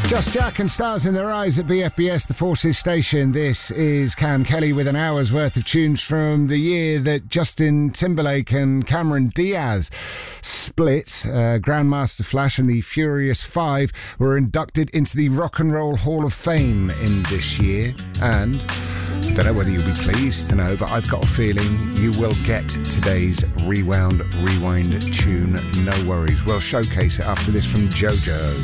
Just Jack and Stars in Their Eyes at BFBS, the Forces station. This is Cam Kelly with an hour's worth of tunes from the year that Justin Timberlake and Cameron Diaz split. Grandmaster Flash and the Furious Five were inducted into the Rock and Roll Hall of Fame in this year. And I don't know whether you'll be pleased to know, but I've got a feeling you will get today's Rewind tune. No worries. We'll showcase it after this from JoJo.